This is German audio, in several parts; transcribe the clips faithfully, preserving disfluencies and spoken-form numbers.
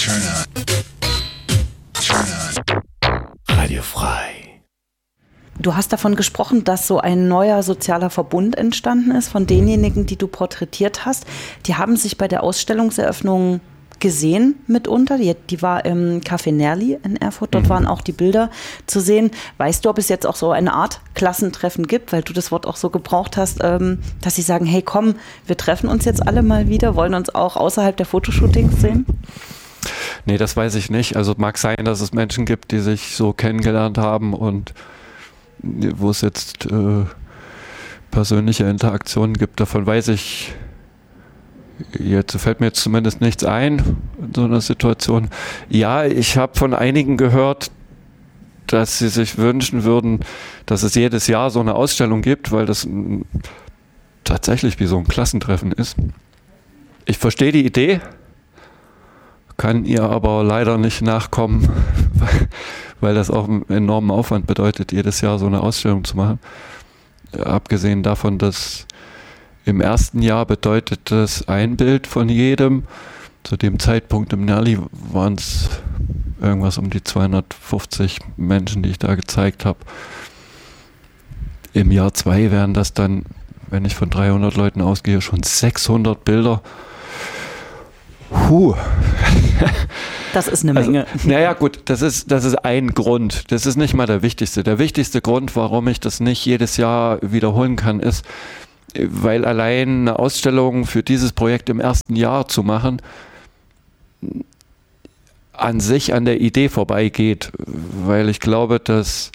Turn on. Turn on. Radio frei. Du hast davon gesprochen, dass so ein neuer sozialer Verbund entstanden ist von denjenigen, die du porträtiert hast. Die haben sich bei der Ausstellungseröffnung gesehen mitunter. Die, die war im Café Nerli in Erfurt. Dort mhm. waren auch die Bilder zu sehen. Weißt du, ob es jetzt auch so eine Art Klassentreffen gibt, weil du das Wort auch so gebraucht hast, ähm, dass sie sagen, hey komm, wir treffen uns jetzt alle mal wieder, wollen uns auch außerhalb der Fotoshootings sehen? Nee, das weiß ich nicht. Also mag sein, dass es Menschen gibt, die sich so kennengelernt haben und wo es jetzt äh, persönliche Interaktionen gibt. Davon weiß ich Jetzt fällt mir jetzt zumindest nichts ein in so einer Situation. Ja, ich habe von einigen gehört, dass sie sich wünschen würden, dass es jedes Jahr so eine Ausstellung gibt, weil das m, tatsächlich wie so ein Klassentreffen ist. Ich verstehe die Idee, kann ihr aber leider nicht nachkommen, weil, weil das auch einen enormen Aufwand bedeutet, jedes Jahr so eine Ausstellung zu machen. Abgesehen davon, dass im ersten Jahr bedeutet das ein Bild von jedem. Zu dem Zeitpunkt im Nerli waren es irgendwas um die zweihundertfünfzig Menschen, die ich da gezeigt habe. Im Jahr zwei wären das dann, wenn ich von dreihundert Leuten ausgehe, schon sechshundert Bilder. Huh. Das ist eine Menge. Also, naja gut, das ist, das ist ein Grund. Das ist nicht mal der wichtigste. Der wichtigste Grund, warum ich das nicht jedes Jahr wiederholen kann, ist, weil allein eine Ausstellung für dieses Projekt im ersten Jahr zu machen, an sich an der Idee vorbeigeht, weil ich glaube, dass,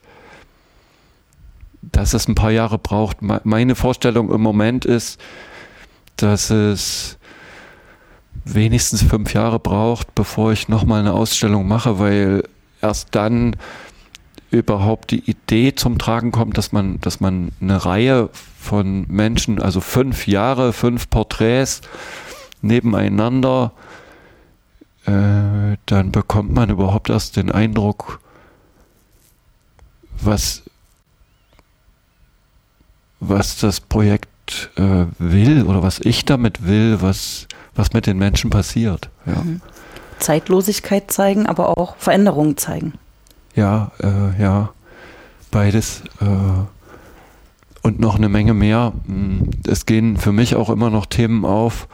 dass es ein paar Jahre braucht. Meine Vorstellung im Moment ist, dass es wenigstens fünf Jahre braucht, bevor ich nochmal eine Ausstellung mache, weil erst dann überhaupt die Idee zum Tragen kommt, dass man, dass man eine Reihe von Menschen, also fünf Jahre, fünf Porträts nebeneinander, äh, dann bekommt man überhaupt erst den Eindruck, was, was das Projekt äh, will oder was ich damit will, was, was mit den Menschen passiert. Ja. Mhm. Zeitlosigkeit zeigen, aber auch Veränderungen zeigen. Ja, äh, ja, beides äh, und noch eine Menge mehr. Es gehen für mich auch immer noch Themen auf.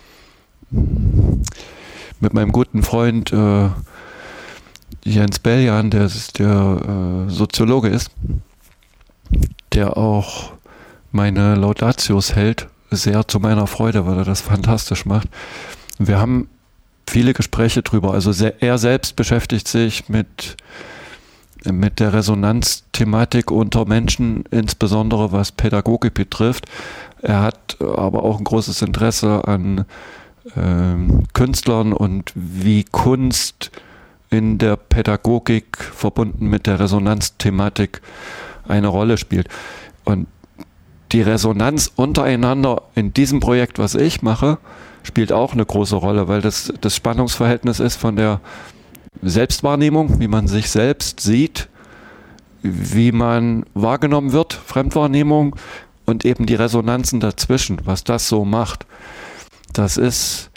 Mit meinem guten Freund äh, Jens Beljan, der, der äh, Soziologe ist, der auch meine Laudatios hält, sehr zu meiner Freude, weil er das fantastisch macht. Wir haben viele Gespräche drüber. Also sehr, er selbst beschäftigt sich mit mit der Resonanzthematik unter Menschen, insbesondere was Pädagogik betrifft. Er hat aber auch ein großes Interesse an ähm, Künstlern und wie Kunst in der Pädagogik verbunden mit der Resonanzthematik eine Rolle spielt. Und die Resonanz untereinander in diesem Projekt, was ich mache, spielt auch eine große Rolle, weil das das Spannungsverhältnis ist von der Selbstwahrnehmung, wie man sich selbst sieht, wie man wahrgenommen wird, Fremdwahrnehmung und eben die Resonanzen dazwischen, was das so macht. Das ist,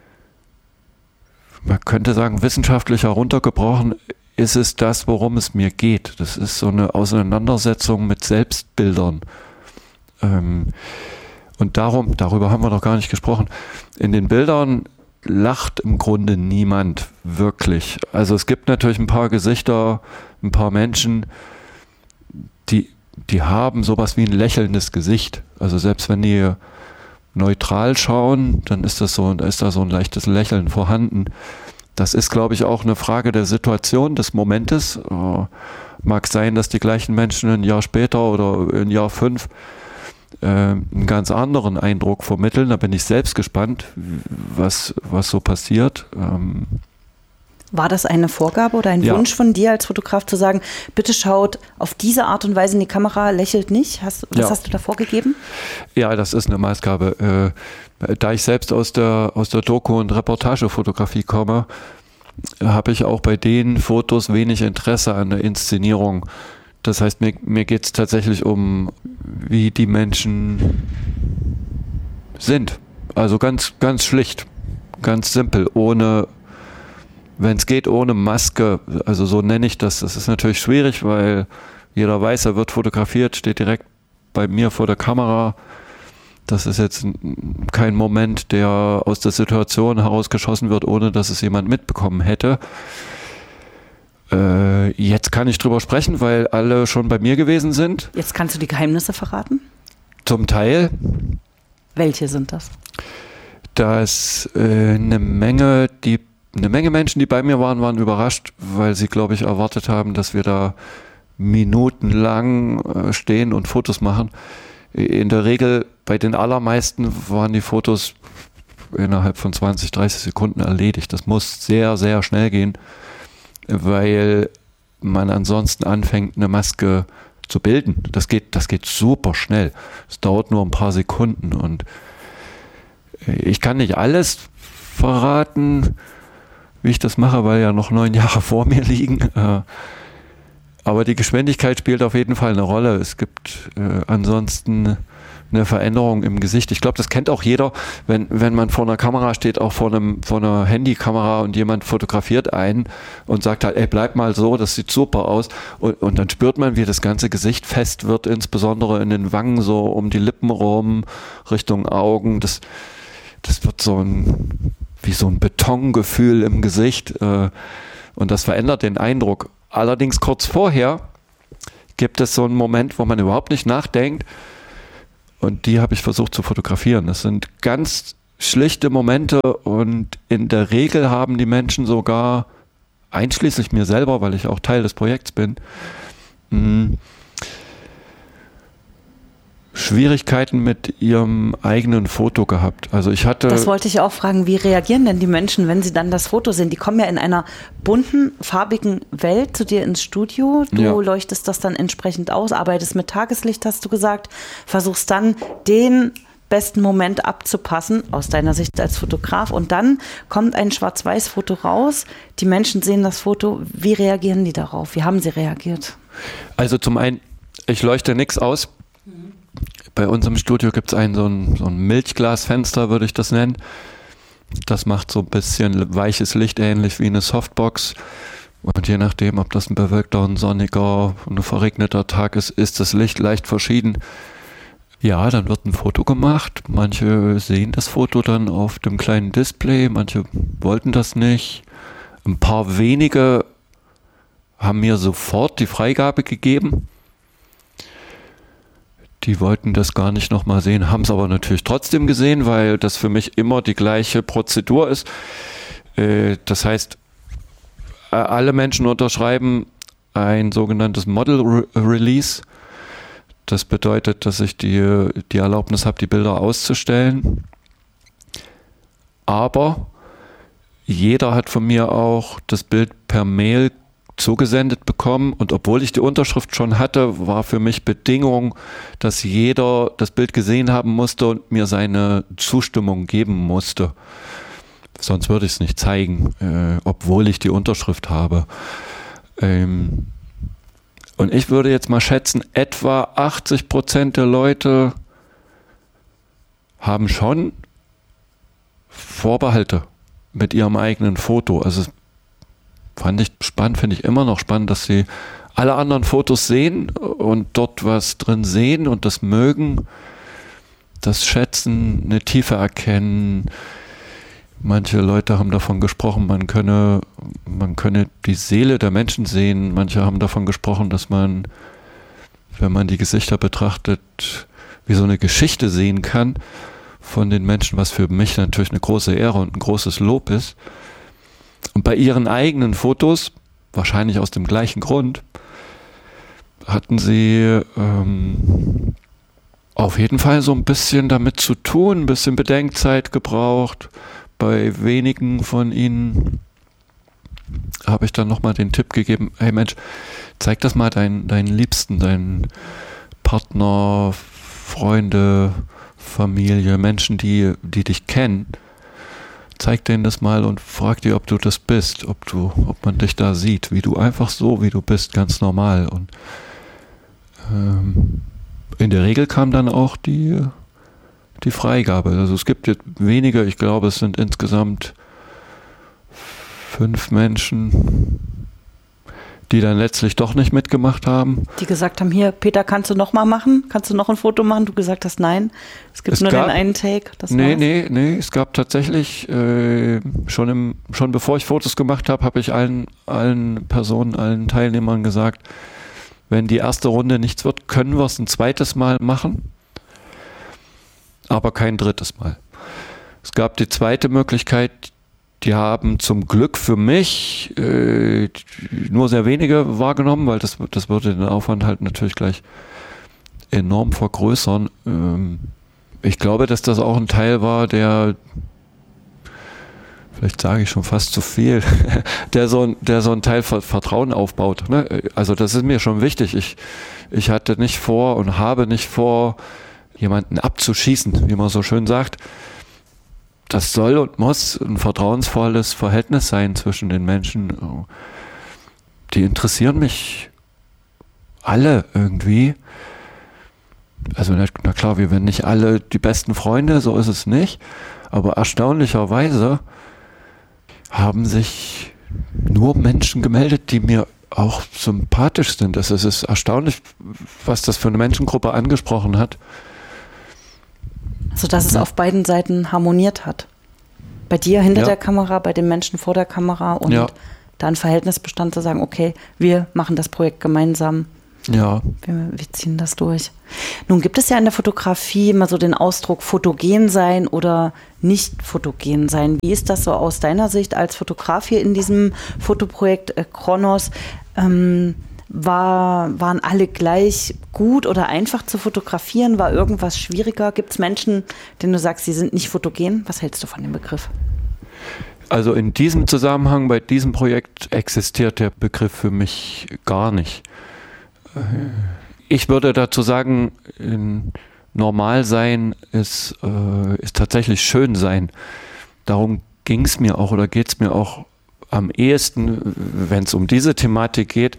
man könnte sagen, wissenschaftlich heruntergebrochen, ist es das, worum es mir geht. Das ist so eine Auseinandersetzung mit Selbstbildern. Ähm, und darum, darüber haben wir noch gar nicht gesprochen. In den Bildern lacht im Grunde niemand wirklich. Also es gibt natürlich ein paar Gesichter, ein paar Menschen, die, die haben sowas wie ein lächelndes Gesicht. Also selbst wenn die neutral schauen, dann ist das so, da ist da so ein leichtes Lächeln vorhanden. Das ist, glaube ich, auch eine Frage der Situation, des Momentes. Äh, mag sein, dass die gleichen Menschen ein Jahr später oder ein Jahr fünf einen ganz anderen Eindruck vermitteln. Da bin ich selbst gespannt, was, was so passiert. Ähm War das eine Vorgabe oder ein ja. Wunsch von dir als Fotograf zu sagen, bitte schaut auf diese Art und Weise in die Kamera, lächelt nicht? Hast, was ja. hast du da vorgegeben? Ja, das ist eine Maßgabe. Äh, da ich selbst aus der, aus der Doku- und Reportagefotografie komme, habe ich auch bei den Fotos wenig Interesse an der Inszenierung. Das heißt, mir, mir geht es tatsächlich um, wie die Menschen sind. Also ganz, ganz schlicht, ganz simpel, ohne wenn es geht, ohne Maske, also so nenne ich das. Das ist natürlich schwierig, weil jeder weiß, er wird fotografiert, steht direkt bei mir vor der Kamera. Das ist jetzt kein Moment, der aus der Situation herausgeschossen wird, ohne dass es jemand mitbekommen hätte. Äh, jetzt kann ich drüber sprechen, weil alle schon bei mir gewesen sind. Jetzt kannst du die Geheimnisse verraten? Zum Teil. Welche sind das? Dass äh, eine Menge, die, eine Menge Menschen, die bei mir waren, waren überrascht, weil sie, glaube ich, erwartet haben, dass wir da minutenlang äh, stehen und Fotos machen. In der Regel, bei den allermeisten waren die Fotos innerhalb von zwanzig, dreißig Sekunden erledigt. Das muss sehr, sehr schnell gehen, weil man ansonsten anfängt, eine Maske zu bilden. Das geht, das geht super schnell. Es dauert nur ein paar Sekunden und ich kann nicht alles verraten, wie ich das mache, weil ja noch neun Jahre vor mir liegen. Aber die Geschwindigkeit spielt auf jeden Fall eine Rolle. Es gibt äh, ansonsten eine Veränderung im Gesicht. Ich glaube, das kennt auch jeder, wenn, wenn man vor einer Kamera steht, auch vor, einem, vor einer Handykamera und jemand fotografiert einen und sagt halt, ey, bleib mal so, das sieht super aus. Und, und dann spürt man, wie das ganze Gesicht fest wird, insbesondere in den Wangen, so um die Lippen rum, Richtung Augen. Das, das wird so ein, wie so ein Betongefühl im Gesicht. Äh, und das verändert den Eindruck. Allerdings kurz vorher gibt es so einen Moment, wo man überhaupt nicht nachdenkt und die habe ich versucht zu fotografieren. Das sind ganz schlichte Momente und in der Regel haben die Menschen sogar, einschließlich mir selber, weil ich auch Teil des Projekts bin, mh, Schwierigkeiten mit ihrem eigenen Foto gehabt. Also ich hatte. Das wollte ich auch fragen, wie reagieren denn die Menschen, wenn sie dann das Foto sehen? Die kommen ja in einer bunten, farbigen Welt zu dir ins Studio. Du ja. leuchtest das dann entsprechend aus, arbeitest mit Tageslicht, hast du gesagt, versuchst dann den besten Moment abzupassen, aus deiner Sicht als Fotograf. Und dann kommt ein Schwarz-Weiß-Foto raus. Die Menschen sehen das Foto. Wie reagieren die darauf? Wie haben sie reagiert? Also zum einen, ich leuchte nichts aus. Bei uns im Studio gibt es ein so ein, so ein Milchglasfenster, würde ich das nennen. Das macht so ein bisschen weiches Licht, ähnlich wie eine Softbox. Und je nachdem, ob das ein bewölkter, ein sonniger, ein verregneter Tag ist, ist das Licht leicht verschieden. Ja, dann wird ein Foto gemacht. Manche sehen das Foto dann auf dem kleinen Display, manche wollten das nicht. Ein paar wenige haben mir sofort die Freigabe gegeben. Die wollten das gar nicht nochmal sehen, haben es aber natürlich trotzdem gesehen, weil das für mich immer die gleiche Prozedur ist. Äh, das heißt, alle Menschen unterschreiben ein sogenanntes Model Re- Release. Das bedeutet, dass ich die, die Erlaubnis habe, die Bilder auszustellen. Aber jeder hat von mir auch das Bild per Mail zugesendet bekommen und obwohl ich die Unterschrift schon hatte, war für mich Bedingung, dass jeder das Bild gesehen haben musste und mir seine Zustimmung geben musste. Sonst würde ich es nicht zeigen, äh, obwohl ich die Unterschrift habe. Ähm, und ich würde jetzt mal schätzen, etwa achtzig Prozent der Leute haben schon Vorbehalte mit ihrem eigenen Foto. Also fand ich spannend, finde ich immer noch spannend, dass sie alle anderen Fotos sehen und dort was drin sehen und das mögen, das schätzen, eine Tiefe erkennen. Manche Leute haben davon gesprochen, man könne, man könne die Seele der Menschen sehen. Manche haben davon gesprochen, dass man, wenn man die Gesichter betrachtet, wie so eine Geschichte sehen kann von den Menschen, was für mich natürlich eine große Ehre und ein großes Lob ist. Und bei ihren eigenen Fotos, wahrscheinlich aus dem gleichen Grund, hatten sie ähm, auf jeden Fall so ein bisschen damit zu tun, ein bisschen Bedenkzeit gebraucht. Bei wenigen von ihnen habe ich dann nochmal den Tipp gegeben, hey Mensch, zeig das mal deinen, deinen Liebsten, deinen Partner, Freunde, Familie, Menschen, die, die dich kennen. Zeig denen das mal und frag die, ob du das bist, ob du, ob man dich da sieht, wie du einfach so, wie du bist, ganz normal. Und ähm, in der Regel kam dann auch die, die Freigabe. Also es gibt jetzt wenige, ich glaube, es sind insgesamt fünf Menschen, die dann letztlich doch nicht mitgemacht haben. Die gesagt haben, hier, Peter, kannst du noch mal machen? Kannst du noch ein Foto machen? Du gesagt hast, nein, es gibt es nur gab, den einen Take. Das nee, war's. nee, nee, es gab tatsächlich, äh, schon, im, schon bevor ich Fotos gemacht habe, habe ich allen, allen Personen, allen Teilnehmern gesagt, wenn die erste Runde nichts wird, können wir es ein zweites Mal machen, aber kein drittes Mal. Es gab die zweite Möglichkeit, die haben zum Glück für mich äh, nur sehr wenige wahrgenommen, weil das, das würde den Aufwand halt natürlich gleich enorm vergrößern. Ähm, ich glaube, dass das auch ein Teil war, der, vielleicht sage ich schon fast zu viel, der so, der so ein Teil Vertrauen aufbaut. Ne? Also das ist mir schon wichtig. Ich, ich hatte nicht vor und habe nicht vor, jemanden abzuschießen, wie man so schön sagt. Das soll und muss ein vertrauensvolles Verhältnis sein zwischen den Menschen. Die interessieren mich alle irgendwie. Also na klar, wir werden nicht alle die besten Freunde, so ist es nicht. Aber erstaunlicherweise haben sich nur Menschen gemeldet, die mir auch sympathisch sind. Es ist erstaunlich, was das für eine Menschengruppe angesprochen hat. Sodass es auf beiden Seiten harmoniert hat. Bei dir hinter ja. der Kamera, bei den Menschen vor der Kamera und ja. da ein Verhältnis bestand zu sagen, okay, wir machen das Projekt gemeinsam. Ja. Wir, wir ziehen das durch. Nun gibt es ja in der Fotografie immer so den Ausdruck fotogen sein oder nicht fotogen sein. Wie ist das so aus deiner Sicht als Fotograf hier in diesem Fotoprojekt äh, Kronos? Ähm, War, waren alle gleich gut oder einfach zu fotografieren? War irgendwas schwieriger? Gibt es Menschen, denen du sagst, sie sind nicht fotogen? Was hältst du von dem Begriff? Also in diesem Zusammenhang, bei diesem Projekt existiert der Begriff für mich gar nicht. Ich würde dazu sagen, normal sein ist, äh, ist tatsächlich schön sein. Darum ging es mir auch oder geht es mir auch am ehesten, wenn es um diese Thematik geht.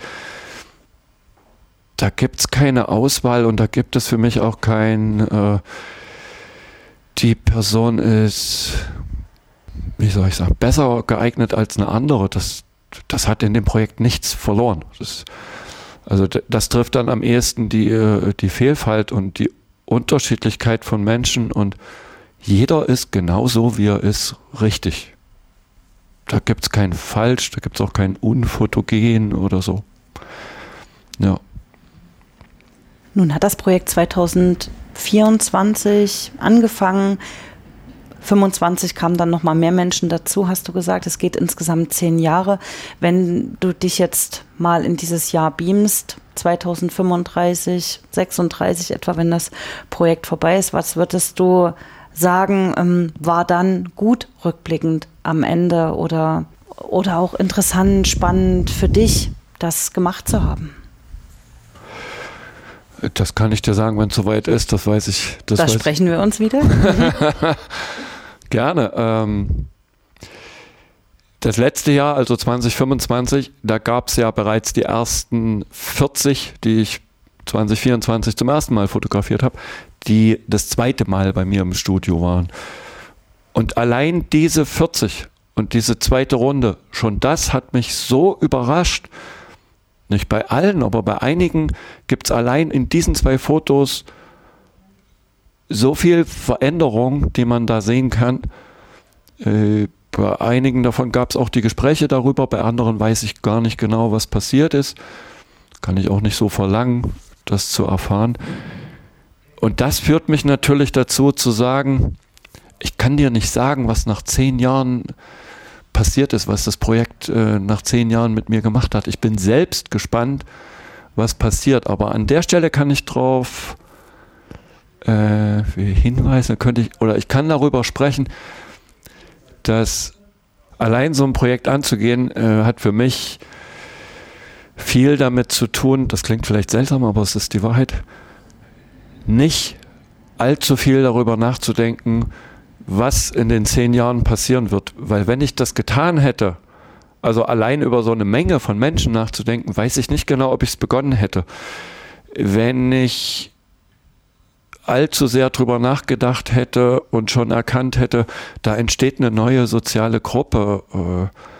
Da gibt es keine Auswahl und da gibt es für mich auch kein, äh, die Person ist, wie soll ich sagen, besser geeignet als eine andere. Das, das hat in dem Projekt nichts verloren. Das, also das trifft dann am ehesten die, die Vielfalt und die Unterschiedlichkeit von Menschen und jeder ist genauso, wie er ist, richtig. Da gibt es kein Falsch, da gibt es auch kein Unfotogen oder so. Ja. Nun hat das Projekt zwanzig vierundzwanzig angefangen. fünfundzwanzig kamen dann nochmal mehr Menschen dazu, hast du gesagt. Es geht insgesamt zehn Jahre. Wenn du dich jetzt mal in dieses Jahr beamst, zwanzig fünfunddreißig, sechsunddreißig etwa, wenn das Projekt vorbei ist, was würdest du sagen, ähm, war dann gut rückblickend am Ende oder, oder auch interessant, spannend für dich, das gemacht zu haben? Das kann ich dir sagen, wenn es soweit ist, das weiß ich. Das da weiß sprechen wir uns wieder. Gerne. Ähm, das letzte Jahr, also zwanzig fünfundzwanzig, da gab es ja bereits die ersten vierzig, die ich zwanzig vierundzwanzig zum ersten Mal fotografiert habe, die das zweite Mal bei mir im Studio waren. Und allein diese vierzig und diese zweite Runde, schon das hat mich so überrascht. Nicht bei allen, aber bei einigen gibt es allein in diesen zwei Fotos so viel Veränderung, die man da sehen kann. Äh, bei einigen davon gab es auch die Gespräche darüber, bei anderen weiß ich gar nicht genau, was passiert ist. Kann ich auch nicht so verlangen, das zu erfahren. Und das führt mich natürlich dazu zu sagen, ich kann dir nicht sagen, was nach zehn Jahren passiert ist, was das Projekt äh, nach zehn Jahren mit mir gemacht hat. Ich bin selbst gespannt, was passiert. Aber an der Stelle kann ich drauf äh, hinweisen, könnte ich, oder ich kann darüber sprechen, dass allein so ein Projekt anzugehen, äh, hat für mich viel damit zu tun, das klingt vielleicht seltsam, aber es ist die Wahrheit, nicht allzu viel darüber nachzudenken, was in den zehn Jahren passieren wird. Weil wenn ich das getan hätte, also allein über so eine Menge von Menschen nachzudenken, weiß ich nicht genau, ob ich es begonnen hätte. Wenn ich allzu sehr drüber nachgedacht hätte und schon erkannt hätte, da entsteht eine neue soziale Gruppe, äh,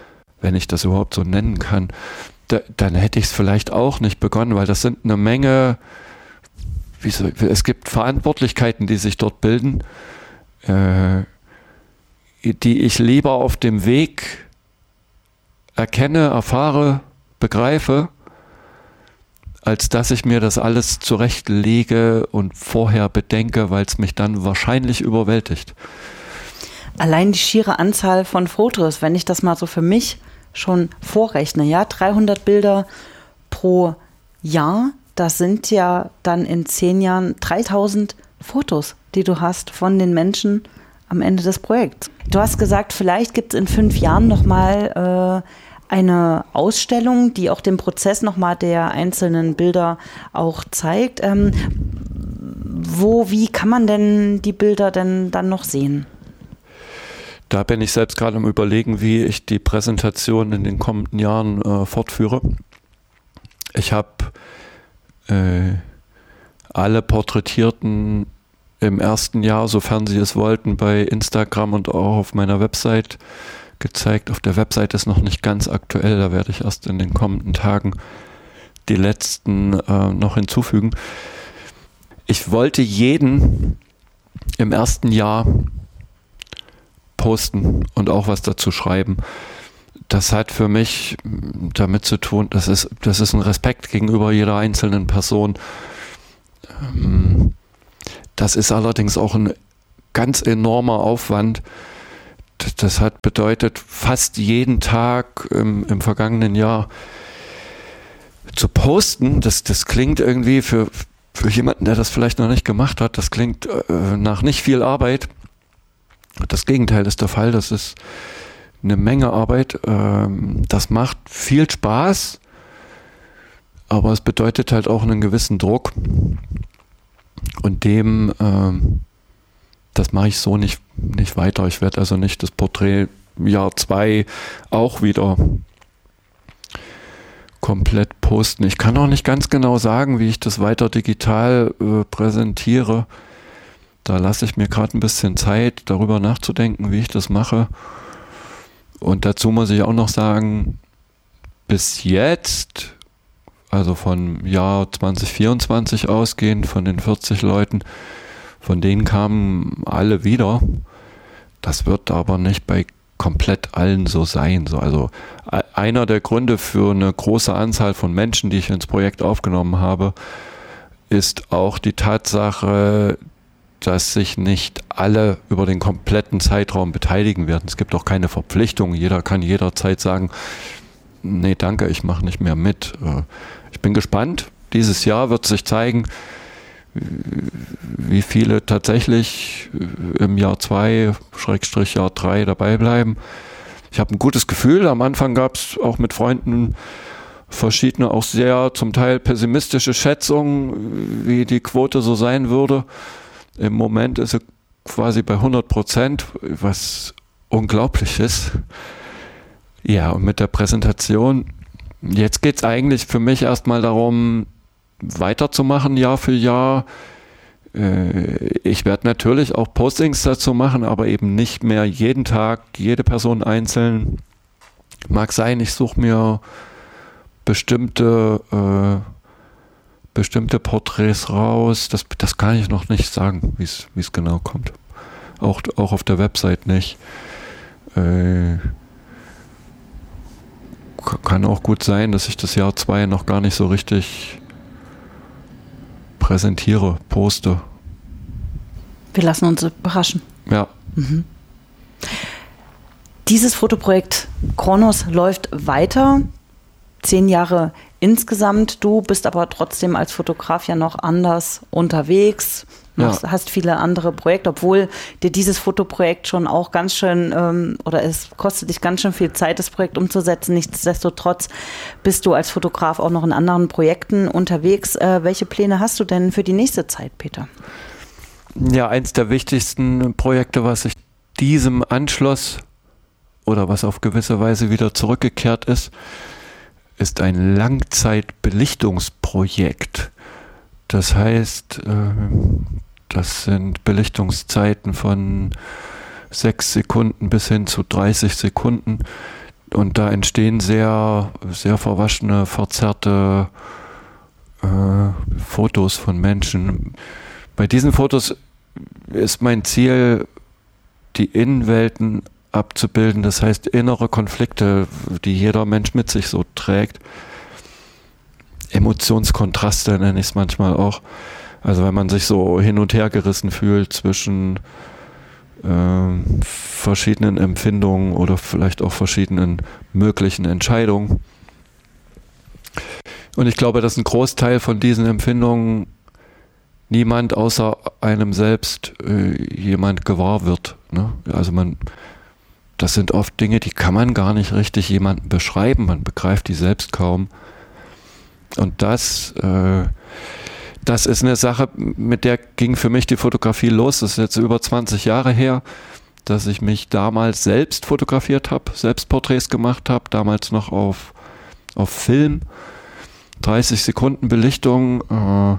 wenn ich das überhaupt so nennen kann, da, dann hätte ich es vielleicht auch nicht begonnen, weil das sind eine Menge, wie so, es gibt Verantwortlichkeiten, die sich dort bilden, äh, die ich lieber auf dem Weg erkenne, erfahre, begreife, als dass ich mir das alles zurechtlege und vorher bedenke, weil es mich dann wahrscheinlich überwältigt. Allein die schiere Anzahl von Fotos, wenn ich das mal so für mich schon vorrechne, ja, dreihundert Bilder pro Jahr, das sind ja dann in zehn Jahren dreitausend Fotos, die du hast von den Menschen am Ende des Projekts. Du hast gesagt, vielleicht gibt es in fünf Jahren nochmal äh, eine Ausstellung, die auch den Prozess nochmal der einzelnen Bilder auch zeigt. Ähm, wo, wie kann man denn die Bilder denn dann noch sehen? Da bin ich selbst gerade am Überlegen, wie ich die Präsentation in den kommenden Jahren äh, fortführe. Ich habe äh, alle Porträtierten im ersten Jahr, sofern sie es wollten, bei Instagram und auch auf meiner Website gezeigt. Auf der Website ist noch nicht ganz aktuell, da werde ich erst in den kommenden Tagen die letzten äh, noch hinzufügen. Ich wollte jeden im ersten Jahr posten und auch was dazu schreiben. Das hat für mich damit zu tun, das ist, das ist ein Respekt gegenüber jeder einzelnen Person. Das ist allerdings auch ein ganz enormer Aufwand. Das hat bedeutet, fast jeden Tag im, im vergangenen Jahr zu posten. Das, das klingt irgendwie für, für jemanden, der das vielleicht noch nicht gemacht hat, das klingt äh, nach nicht viel Arbeit. Das Gegenteil ist der Fall. Das ist eine Menge Arbeit. Ähm, das macht viel Spaß, aber es bedeutet halt auch einen gewissen Druck. Und dem, ähm, das mache ich so nicht, nicht weiter. Ich werde also nicht das Porträt Jahr zwei auch wieder komplett posten. Ich kann auch nicht ganz genau sagen, wie ich das weiter digital äh, präsentiere. Da lasse ich mir gerade ein bisschen Zeit, darüber nachzudenken, wie ich das mache. Und dazu muss ich auch noch sagen, bis jetzt, also vom Jahr zwanzig vierundzwanzig ausgehend, von den vierzig Leuten, von denen kamen alle wieder. Das wird aber nicht bei komplett allen so sein. So, also einer der Gründe für eine große Anzahl von Menschen, die ich ins Projekt aufgenommen habe, ist auch die Tatsache, dass sich nicht alle über den kompletten Zeitraum beteiligen werden. Es gibt auch keine Verpflichtung. Jeder kann jederzeit sagen, nee, danke, ich mache nicht mehr mit. Ich bin gespannt. Dieses Jahr wird sich zeigen, wie viele tatsächlich im Jahr zwei, Schrägstrich Jahr drei dabei bleiben. Ich habe ein gutes Gefühl. Am Anfang gab es auch mit Freunden verschiedene, auch sehr zum Teil pessimistische Schätzungen, wie die Quote so sein würde. Im Moment ist sie quasi bei hundert Prozent, was unglaublich ist. Ja, und mit der Präsentation, jetzt geht es eigentlich für mich erstmal darum, weiterzumachen, Jahr für Jahr. Ich werde natürlich auch Postings dazu machen, aber eben nicht mehr jeden Tag, jede Person einzeln. Mag sein, ich suche mir bestimmte äh, bestimmte Porträts raus. Das, das kann ich noch nicht sagen, wie es genau kommt. Auch, auch auf der Website nicht. Äh, kann auch gut sein, dass ich das Jahr zwei noch gar nicht so richtig präsentiere, poste. Wir lassen uns überraschen. Ja. Mhm. Dieses Fotoprojekt Kronos läuft weiter. Zehn Jahre insgesamt. Du bist aber trotzdem als Fotograf ja noch anders unterwegs. Ja. Hast viele andere Projekte, obwohl dir dieses Fotoprojekt schon auch ganz schön, ähm, oder es kostet dich ganz schön viel Zeit, das Projekt umzusetzen. Nichtsdestotrotz bist du als Fotograf auch noch in anderen Projekten unterwegs. Äh, welche Pläne hast du denn für die nächste Zeit, Peter? Ja, eins der wichtigsten Projekte, was sich diesem anschloss oder was auf gewisse Weise wieder zurückgekehrt ist, ist ein Langzeitbelichtungsprojekt. Das heißt, das sind Belichtungszeiten von sechs Sekunden bis hin zu dreißig Sekunden, und da entstehen sehr, sehr verwaschene, verzerrte äh, Fotos von Menschen. Bei diesen Fotos ist mein Ziel, die Innenwelten abzubilden, das heißt innere Konflikte, die jeder Mensch mit sich so trägt. Emotionskontraste nenne ich es manchmal auch. Also wenn man sich so hin und her gerissen fühlt zwischen äh, verschiedenen Empfindungen oder vielleicht auch verschiedenen möglichen Entscheidungen. Und ich glaube, dass ein Großteil von diesen Empfindungen niemand außer einem selbst äh, jemand gewahr wird. Ne? Also man, das sind oft Dinge, die kann man gar nicht richtig jemandem beschreiben. Man begreift die selbst kaum. Und das, äh, das ist eine Sache, mit der ging für mich die Fotografie los. Das ist jetzt über zwanzig Jahre her, dass ich mich damals selbst fotografiert habe, selbst Porträts gemacht habe, damals noch auf, auf Film, dreißig Sekunden Belichtung. Äh,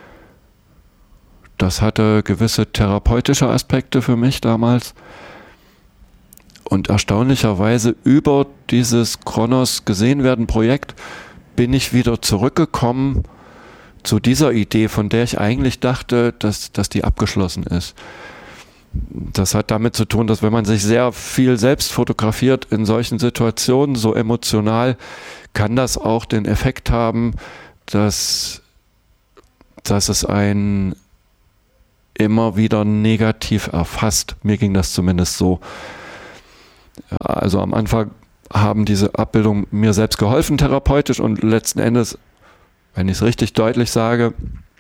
das hatte gewisse therapeutische Aspekte für mich damals. Und erstaunlicherweise über dieses Kronos gesehen werden Projekt bin ich wieder zurückgekommen zu dieser Idee, von der ich eigentlich dachte, dass, dass die abgeschlossen ist. Das hat damit zu tun, dass wenn man sich sehr viel selbst fotografiert in solchen Situationen, so emotional, kann das auch den Effekt haben, dass, dass es einen immer wieder negativ erfasst. Mir ging das zumindest so. Also am Anfang haben diese Abbildungen mir selbst geholfen, therapeutisch, und letzten Endes, wenn ich es richtig deutlich sage,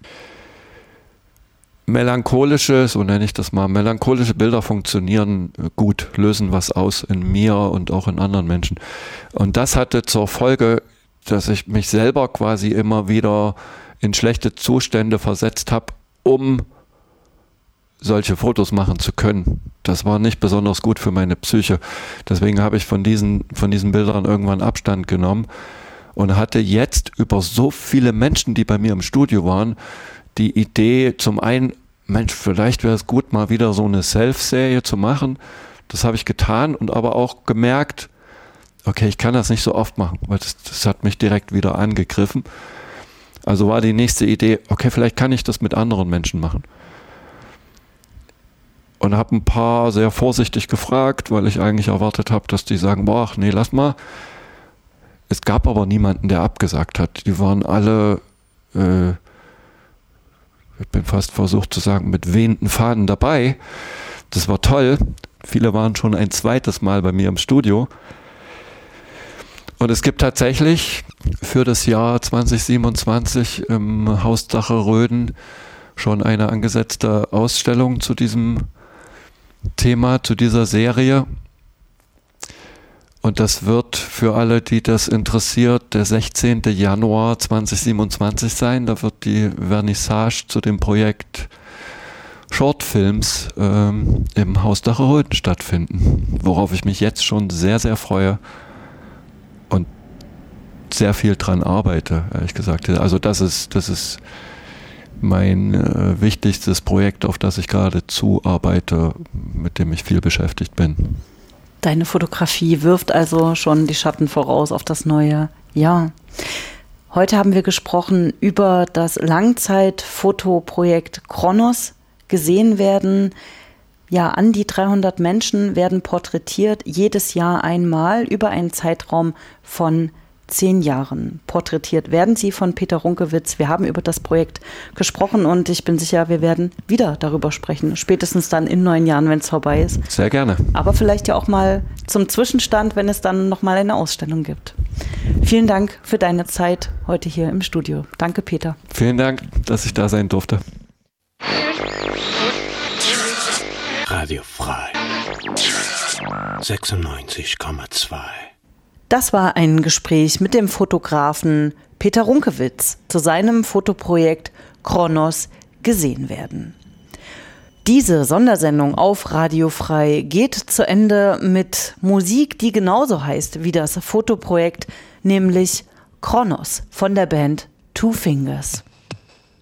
melancholische, so nenne ich das mal, melancholische Bilder funktionieren gut, lösen was aus in mir und auch in anderen Menschen. Und das hatte zur Folge, dass ich mich selber quasi immer wieder in schlechte Zustände versetzt habe, um solche Fotos machen zu können. Das war nicht besonders gut für meine Psyche. Deswegen habe ich von diesen, von diesen Bildern irgendwann Abstand genommen und hatte jetzt über so viele Menschen, die bei mir im Studio waren, die Idee, zum einen, Mensch, vielleicht wäre es gut, mal wieder so eine Self-Serie zu machen. Das habe ich getan und aber auch gemerkt, okay, ich kann das nicht so oft machen, weil das, das hat mich direkt wieder angegriffen. Also war die nächste Idee, okay, vielleicht kann ich das mit anderen Menschen machen. Und habe ein paar sehr vorsichtig gefragt, weil ich eigentlich erwartet habe, dass die sagen, boah, nee, lass mal. Es gab aber niemanden, der abgesagt hat. Die waren alle, äh, ich bin fast versucht zu sagen, mit wehenden Fahnen dabei. Das war toll. Viele waren schon ein zweites Mal bei mir im Studio. Und es gibt tatsächlich für das Jahr zwanzig siebenundzwanzig im Haus Dache-Röden schon eine angesetzte Ausstellung zu diesem Thema, zu dieser Serie. Und das wird für alle, die das interessiert, der sechzehnten Januar zweitausendsiebenundzwanzig sein. Da wird die Vernissage zu dem Projekt Shortfilms ähm, im Haus Dache-Röden stattfinden, worauf ich mich jetzt schon sehr, sehr freue und sehr viel dran arbeite, ehrlich gesagt. Also das ist, das ist mein äh, wichtigstes Projekt, auf das ich gerade zuarbeite, mit dem ich viel beschäftigt bin. Deine Fotografie wirft also schon die Schatten voraus auf das neue Jahr. Heute haben wir gesprochen über das Langzeitfotoprojekt Kronos. Gesehen werden, ja, an die dreihundert Menschen werden porträtiert, jedes Jahr einmal über einen Zeitraum von zehn Jahren. Porträtiert werden sie von Peter Runkewitz. Wir haben über das Projekt gesprochen und ich bin sicher, wir werden wieder darüber sprechen. Spätestens dann in neun Jahren, wenn es vorbei ist. Sehr gerne. Aber vielleicht ja auch mal zum Zwischenstand, wenn es dann nochmal eine Ausstellung gibt. Vielen Dank für deine Zeit heute hier im Studio. Danke, Peter. Vielen Dank, dass ich da sein durfte. Radio Frei sechsundneunzig Komma zwei. Das war ein Gespräch mit dem Fotografen Peter Runkewitz zu seinem Fotoprojekt Kronos gesehen werden. Diese Sondersendung auf Radio Frei geht zu Ende mit Musik, die genauso heißt wie das Fotoprojekt, nämlich Kronos von der Band Two Fingers.